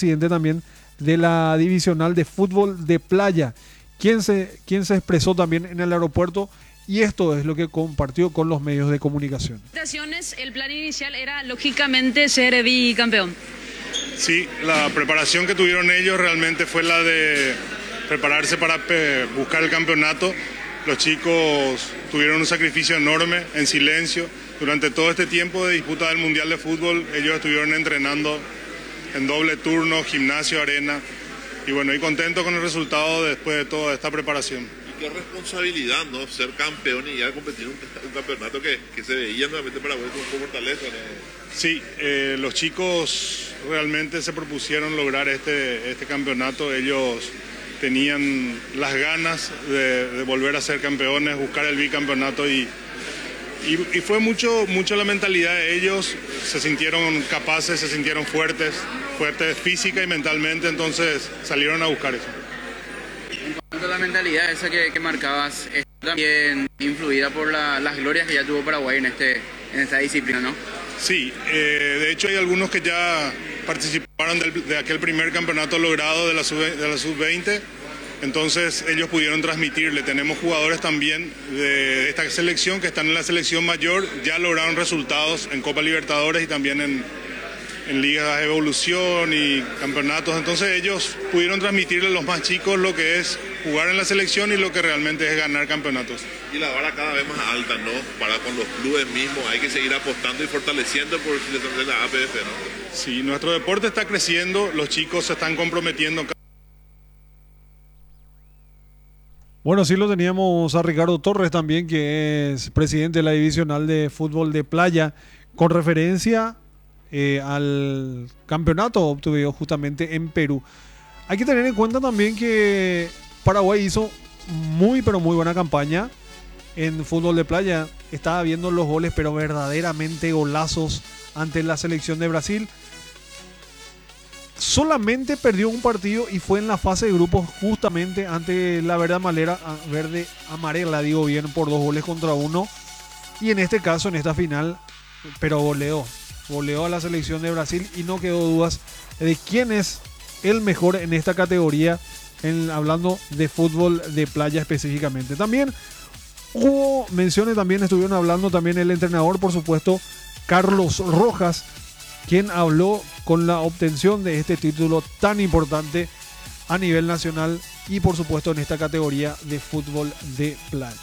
presidente también de la divisional de fútbol de playa, quien se expresó también en el aeropuerto, y esto es lo que compartió con los medios de comunicación. El plan inicial era lógicamente ser bicampeón. Sí, la preparación que tuvieron ellos realmente fue la de prepararse para buscar el campeonato. Los chicos tuvieron un sacrificio enorme en silencio. Durante todo este tiempo de disputa del Mundial de Fútbol, ellos estuvieron entrenando en doble turno, gimnasio, arena. Y bueno, y contento con el resultado después de toda esta preparación. Y qué responsabilidad, ¿no? Ser campeón y ya competir un campeonato que se veía nuevamente Paraguay con fortaleza, ¿no? Sí, los chicos realmente se propusieron lograr este campeonato. Ellos tenían las ganas de volver a ser campeones, buscar el bicampeonato y fue mucho la mentalidad de ellos. Se sintieron capaces, se sintieron fuertes física y mentalmente, entonces salieron a buscar eso. En cuanto a la mentalidad esa que marcabas, ¿está también influida por las glorias que ya tuvo Paraguay en esta disciplina, no? Sí, de hecho hay algunos que ya participaron de aquel primer campeonato logrado de la sub-20, entonces ellos pudieron transmitirle. Tenemos jugadores también de esta selección que están en la selección mayor, ya lograron resultados en Copa Libertadores y también en ligas de evolución y campeonatos, entonces ellos pudieron transmitirle a los más chicos lo que es jugar en la selección y lo que realmente es ganar campeonatos. Y la vara cada vez más alta, ¿no? Para con los clubes mismos hay que seguir apostando y fortaleciendo por la APF, ¿no? Sí, nuestro deporte está creciendo, los chicos se están comprometiendo. Bueno, sí lo teníamos a Ricardo Torres también, que es presidente de la divisional de fútbol de playa, con referencia al campeonato obtenido justamente en Perú. Hay que tener en cuenta también que Paraguay hizo muy buena campaña en fútbol de playa. Estaba viendo los goles, pero verdaderamente golazos ante la selección de Brasil. Solamente perdió un partido y fue en la fase de grupos justamente ante la verde amarela, digo bien, por 2-1. Y en este caso, en esta final, pero goleó a la selección de Brasil y no quedó dudas de quién es el mejor en esta categoría, hablando de fútbol de playa específicamente. También hubo menciones, estuvieron hablando también el entrenador, por supuesto, Carlos Rojas, quien habló con la obtención de este título tan importante a nivel nacional y por supuesto en esta categoría de fútbol de playa.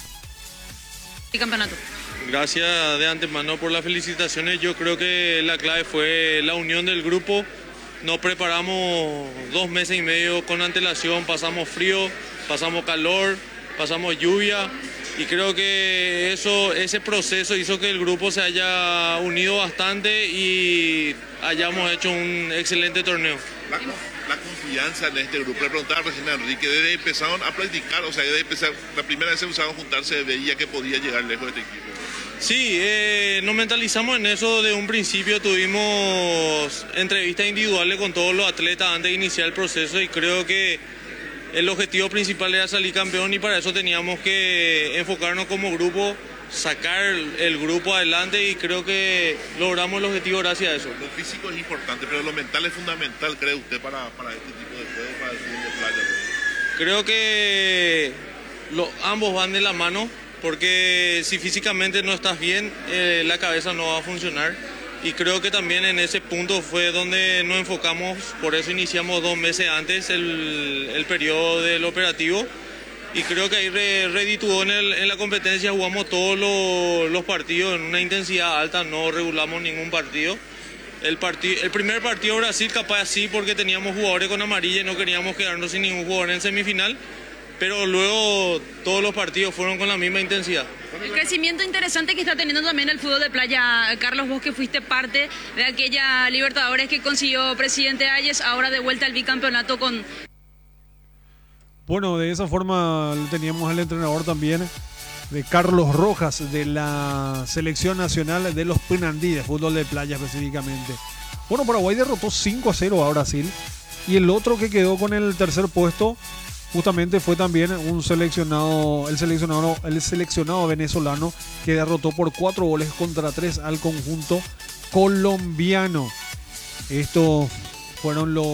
¿Y campeonato? Gracias de antemano por las felicitaciones. Yo creo que la clave fue la unión del grupo. Nos preparamos 2 meses y medio con antelación, pasamos frío, pasamos calor, pasamos lluvia y creo que ese proceso hizo que el grupo se haya unido bastante y hayamos hecho un excelente torneo. La confianza en este grupo, le preguntaba recién a Enrique, desde empezaron a practicar, o sea, desde empezar, la primera vez que empezaron a juntarse, veía que podía llegar lejos este equipo. Sí, nos mentalizamos en eso de un principio, tuvimos entrevistas individuales con todos los atletas antes de iniciar el proceso y creo que el objetivo principal era salir campeón y para eso teníamos que enfocarnos como grupo, sacar el grupo adelante y creo que logramos el objetivo gracias a eso. Lo físico es importante, pero lo mental es fundamental, ¿cree usted, para este tipo de juegos, para el fútbol de playa? Creo que ambos van de la mano, porque si físicamente no estás bien, la cabeza no va a funcionar. Y creo que también en ese punto fue donde nos enfocamos, por eso iniciamos 2 meses antes el periodo del operativo. Y creo que ahí redituó en la competencia, jugamos todos los partidos en una intensidad alta, no regulamos ningún partido. El primer partido Brasil capaz sí, porque teníamos jugadores con amarilla y no queríamos quedarnos sin ningún jugador en semifinal. Pero luego todos los partidos fueron con la misma intensidad. El crecimiento interesante que está teniendo también el fútbol de playa, Carlos, vos que fuiste parte de aquella Libertadores que consiguió Presidente Hayes, ahora de vuelta al bicampeonato con... Bueno, de esa forma teníamos al entrenador también, de Carlos Rojas, de la selección nacional de los Pinandí, de fútbol de playa específicamente. Bueno, Paraguay derrotó 5-0 a Brasil y el otro que quedó con el tercer puesto justamente fue también el seleccionado venezolano, que derrotó por 4-3 al conjunto colombiano. Estos fueron los